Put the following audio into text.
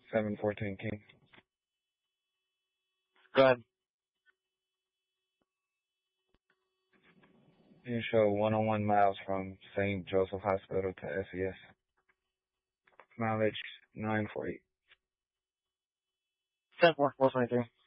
714 King. Go ahead. You show 101 miles from St. Joseph Hospital to SES. Mileage 948. 10-4, 423.